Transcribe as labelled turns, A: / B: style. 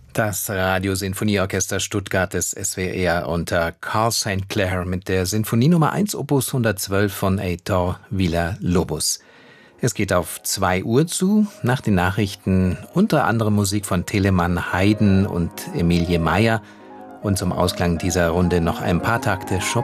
A: Das Radiosinfonieorchester Stuttgart des SWR unter Carl St. Clair mit der Sinfonie Nummer 1 Opus 112 von Heitor Villa-Lobos. Es geht auf 2 Uhr zu, nach den Nachrichten unter anderem Musik von Telemann, Haydn und Emilie Meyer und zum Ausklang dieser Runde noch ein paar Takte Chopin.